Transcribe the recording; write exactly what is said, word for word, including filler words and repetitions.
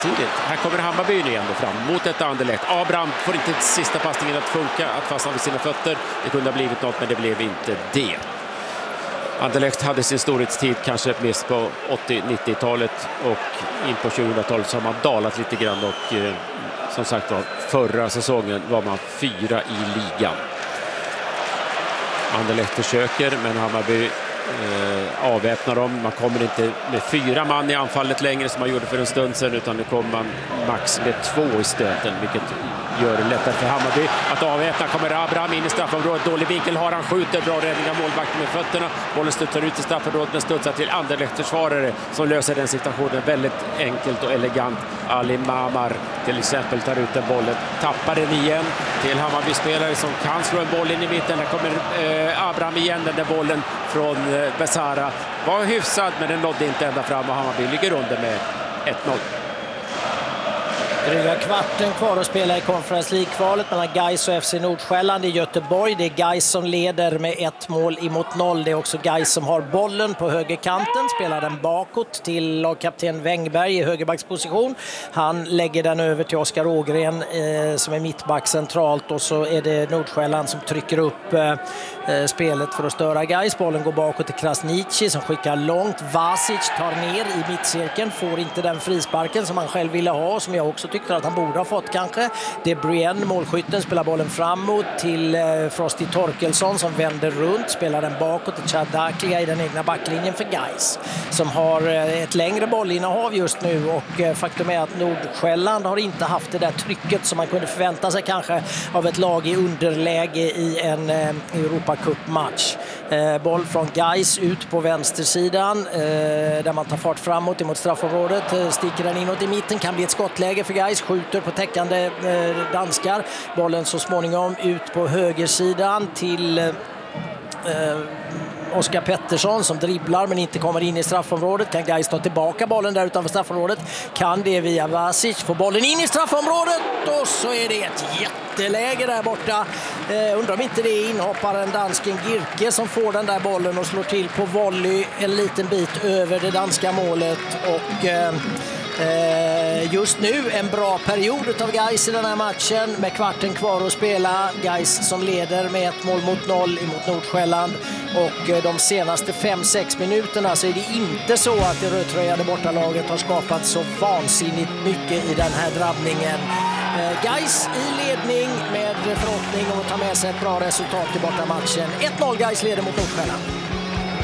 tidigt. Här kommer Hammarby igen då fram mot ett Anderlecht. Abraham får inte sista passningen att funka, att fastna vid sina fötter. Det kunde ha blivit något, men det blev inte det. Anderlecht hade sin storhetstid kanske mest på åttio-nittiotalet och in på tjugohundratalet så har man dalat lite grann och eh, som sagt var, förra säsongen var man fyra i ligan. Anderlecht försöker, men Hammarby eh, avväpnar dem. Man kommer inte med fyra man i anfallet längre som man gjorde för en stund sedan, utan nu kommer man max med två i stöten, vilket gör det lättare för Hammarby att avväpna. Kommer Abraham in i straffområdet. Dålig vinkel har han, skjuter, bra räddning av målvakten med fötterna. Bollen studsar ut i straffområdet, men studsar till Anderlechts försvarare som löser den situationen väldigt enkelt och elegant. Ali Mamar till exempel tar ut den bollen, tappar den igen till Hammarby-spelare som kan slå en boll in i mitten. Här kommer eh, Abraham igen, den där bollen från eh, Besara. Var hyfsad, men den nådde inte ända fram och Hammarby ligger under med ett noll. Dryga kvarten kvar att spela i Conference League-kvalet mellan Gais och F C Nordsjälland i Göteborg. Det är Gais som leder med ett mål emot noll. Det är också Gais som har bollen på högerkanten. Spelar den bakåt till lagkapten Wängberg i högerbacksposition. Han lägger den över till Oskar Ågren eh, som är mittback centralt. Och så är det Nordsjälland som trycker upp eh, spelet för att störa Gais. Bollen går bakåt till Krasniqi som skickar långt. Vasic tar ner i mittcirkeln. Får inte den frisparken som han själv ville ha, som jag också tyckte att han borde ha fått kanske. Det är Brienne, målskytten, spelar bollen framåt till eh, Frosty Torkelsson som vänder runt, spelar den bakåt till Chad Daklia i den egna backlinjen för Gais som har eh, ett längre bollinnehav just nu och eh, faktum är att Nordsjälland har inte haft det där trycket som man kunde förvänta sig kanske av ett lag i underläge i en eh, Europacup-match. Eh, boll från Gais ut på vänstersidan eh, där man tar fart framåt emot straffområdet, eh, sticker den inåt i mitten, kan bli ett skottläge för Gais, skjuter på täckande eh, danskar. Bollen så småningom ut på högersidan till eh, Oskar Pettersson som dribblar men inte kommer in i straffområdet. Kan Gais ta tillbaka bollen där utanför straffområdet? Kan det via Vasic. Får bollen in i straffområdet och så är det ett jätteläge där borta. Eh, undrar om inte det är inhopparen dansken Girke som får den där bollen och slår till på volley en liten bit över det danska målet och eh, just nu en bra period av Gais i den här matchen med kvarten kvar att spela. Gais som leder med ett mål mot noll emot Nordsjälland och de senaste fem sex minuterna så är det inte så att det rödtröjade bortalaget har skapat så vansinnigt mycket i den här drabbningen. Gais i ledning med förhoppning om att ta med sig ett bra resultat i bortamatchen. ett noll Gais leder mot Nordsjälland.